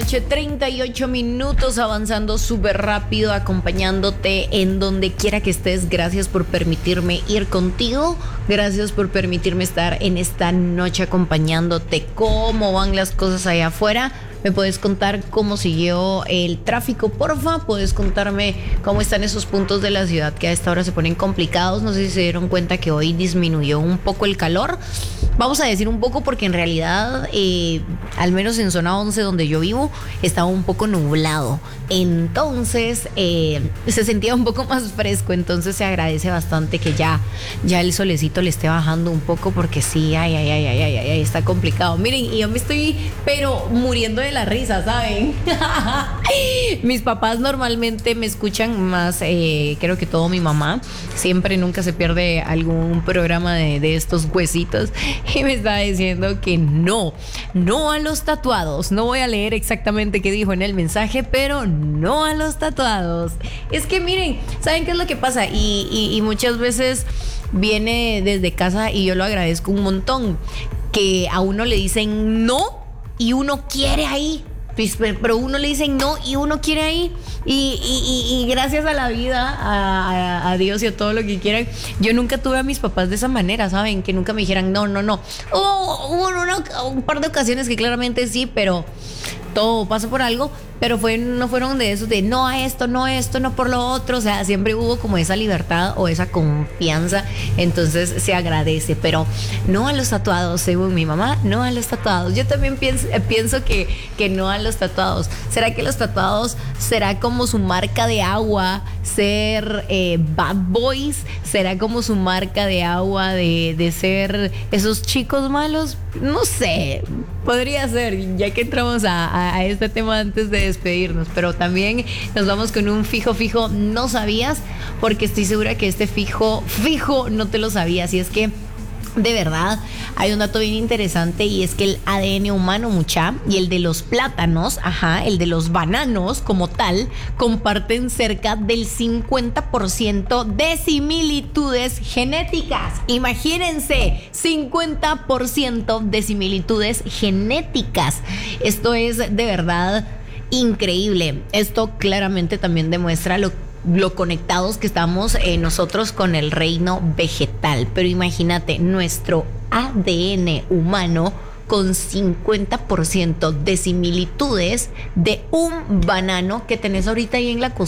noche, 38 minutos, avanzando súper rápido, acompañándote en donde quiera que estés. Gracias por permitirme ir contigo. Gracias por permitirme estar en esta noche acompañándote. ¿Cómo van las cosas allá afuera? ¿Me puedes contar cómo siguió el tráfico, porfa? ¿Puedes contarme cómo están esos puntos de la ciudad que a esta hora se ponen complicados? No sé si se dieron cuenta que hoy disminuyó un poco el calor. Vamos a decir un poco porque en realidad, al menos en zona 11 donde yo vivo, estaba un poco nublado. Entonces, se sentía un poco más fresco. Entonces se agradece bastante que ya el solecito le esté bajando un poco porque sí, está complicado. Miren, y yo me estoy, pero muriendo de la risa, ¿saben? Mis papás normalmente me escuchan más, creo que todo mi mamá. Siempre, nunca se pierde algún programa de estos huesitos. Y me estaba diciendo que no a los tatuados. No voy a leer exactamente qué dijo en el mensaje, pero no a los tatuados. Es que miren, ¿saben qué es lo que pasa? Y muchas veces viene desde casa y yo lo agradezco un montón. Que a uno le dicen no y uno quiere ahí. Pero uno le dicen no y uno quiere ahí. Y gracias a la vida, a Dios y a todo lo que quieran, yo nunca tuve a mis papás de esa manera, ¿saben? Que nunca me dijeran no. Hubo un par de ocasiones que claramente sí, pero todo pasa por algo. Pero no fueron de esos de no a esto, no por lo otro. O sea, siempre hubo como esa libertad o esa confianza. Entonces se agradece. Pero no a los tatuados, según mi mamá, no a los tatuados. Yo también pienso que no a los tatuados. ¿Será que los tatuados será como su marca de agua ser bad boys? ¿Será como su marca de agua de ser esos chicos malos? No sé, podría ser, ya que entramos a este tema antes de despedirnos. Pero también nos vamos con un fijo, no sabías, porque estoy segura que este fijo no te lo sabías. Y es que de verdad, hay un dato bien interesante y es que el ADN humano, mucha, y el de los plátanos, el de los bananos como tal, comparten cerca del 50% de similitudes genéticas. Imagínense, 50% de similitudes genéticas. Esto es de verdad increíble. Esto claramente también demuestra lo conectados que estamos nosotros con el reino vegetal. Pero imagínate, nuestro ADN humano con 50% de similitudes de un banano que tenés ahorita ahí en la cocina.